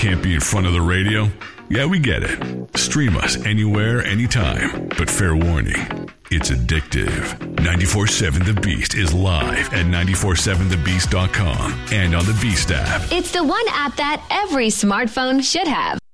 can't be in front of the radio? Yeah, we get it. Stream us anywhere, anytime. But fair warning, it's addictive. 94.7 The Beast is live at 947thebeast.com and on the Beast app. It's the one app that every smartphone should have.